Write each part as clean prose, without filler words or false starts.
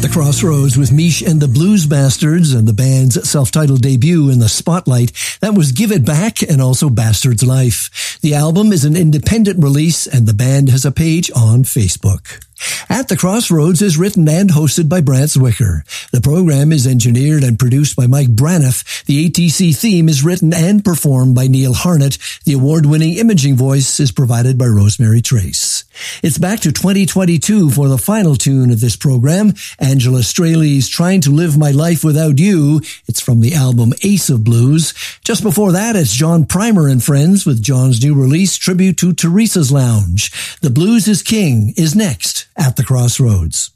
The Crossroads with Mish and the Blues Bastards and the band's self-titled debut in the spotlight. That was Give It Back and also Bastard's Life. The album is an independent release and the band has a page on Facebook. At the Crossroads is written and hosted by Brant Zwicker. The program is engineered and produced by Mike Braniff. The ATC theme is written and performed by Neil Harnett. The award-winning imaging voice is provided by Rosemary Trace. It's back to 2022 for the final tune of this program, Angela Straley's Trying to Live My Life Without You. It's from the album Ace of Blues. Just before that, it's John Primer and Friends with John's new release, Tribute to Teresa's Lounge. The Blues is King is next at the Crossroads.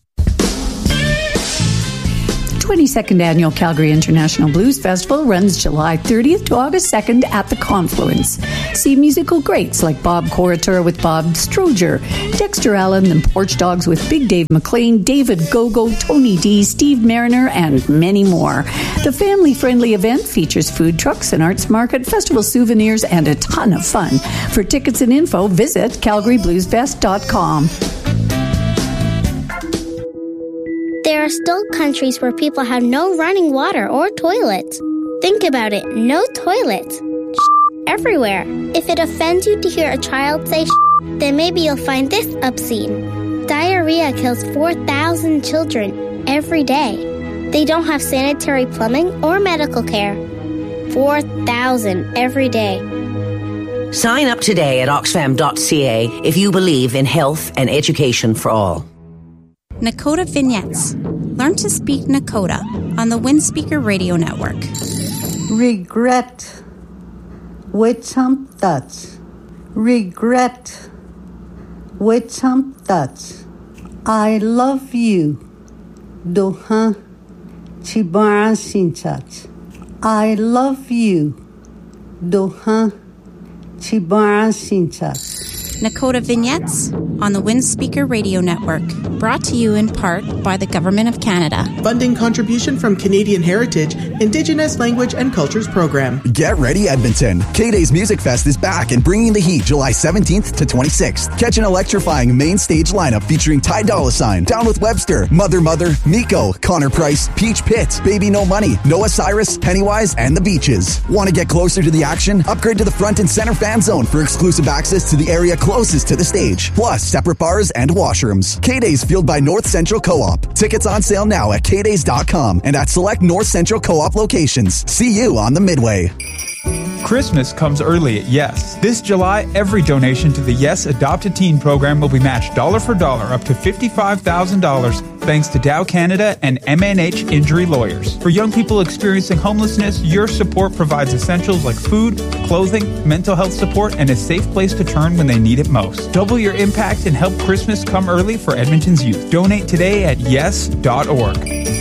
22nd Annual Calgary International Blues Festival runs July 30th to August 2nd at the Confluence. See musical greats like Bob Corritor with Bob Stroger, Dexter Allen and Porch Dogs with Big Dave McLean, David Gogo, Tony D, Steve Mariner, and many more. The family-friendly event features food trucks, an arts market, festival souvenirs, and a ton of fun. For tickets and info, visit calgarybluesfest.com. There are still countries where people have no running water or toilets. Think about it, no toilets. Everywhere. If it offends you to hear a child say then maybe you'll find this obscene. Diarrhea kills 4,000 children every day. They don't have sanitary plumbing or medical care. 4,000 every day. Sign up today at oxfam.ca if you believe in health and education for all. Nakota Vignettes. Learn to speak Nakota on the Windspeaker Radio Network. Regret. Wetamtat. Regret. Wetamtat. I love you. Doha Chibara Sinchat. I love you. Doha Chibara Sinchat. Nakota Vignettes on the Windspeaker Radio Network. Brought to you in part by the Government of Canada. Funding contribution from Canadian Heritage, Indigenous Language and Cultures Program. Get ready, Edmonton. K-Day's Music Fest is back and bringing the heat July 17th to 26th. Catch an electrifying main stage lineup featuring Ty Dolla $ign, Down with Webster, Mother, Miko, Connor Price, Peach Pit, Baby No Money, Noah Cyrus, Pennywise, and The Beaches. Want to get closer to the action? Upgrade to the front and center fan zone for exclusive access to the area closest to the stage, plus separate bars and washrooms. K-Day's fueled by North Central Co-op. Tickets on sale now at kdays.com and at select North Central Co-op locations. See you on the Midway. Christmas comes early at Yes. This July, every donation to the Yes Adopt a Teen program will be matched dollar for dollar up to $55,000 thanks to Dow Canada and MNH Injury Lawyers. For young people experiencing homelessness, your support provides essentials like food, clothing, mental health support, and a safe place to turn when they need it most. Double your impact and help Christmas come early for Edmonton's youth. Donate today at yes.org.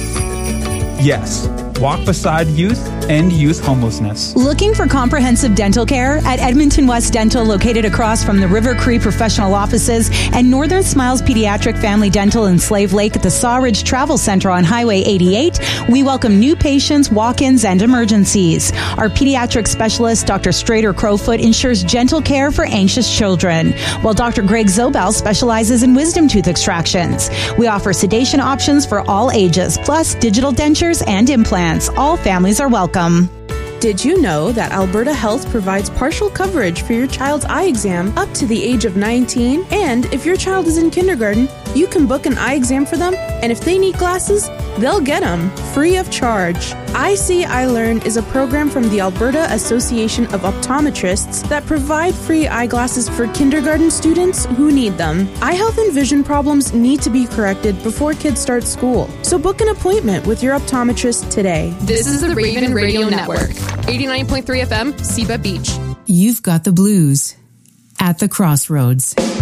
Yes. Walk beside youth, end youth homelessness. Looking for comprehensive dental care? At Edmonton West Dental, located across from the River Cree Professional Offices and Northern Smiles Pediatric Family Dental in Slave Lake at the Sawridge Travel Center on Highway 88, we welcome new patients, walk-ins, and emergencies. Our pediatric specialist, Dr. Strader Crowfoot, ensures gentle care for anxious children, while Dr. Greg Zobel specializes in wisdom tooth extractions. We offer sedation options for all ages, plus digital dentures and implants. All families are welcome. Did you know that Alberta Health provides partial coverage for your child's eye exam up to the age of 19? And if your child is in kindergarten, you can book an eye exam for them, and if they need glasses, they'll get them free of charge. I See, I Learn is a program from the Alberta Association of Optometrists that provide free eyeglasses for kindergarten students who need them. Eye health and vision problems need to be corrected before kids start school, so book an appointment with your optometrist today. This is the Raven Radio Network. 89.3 FM, Seba Beach. You've got the blues at the Crossroads.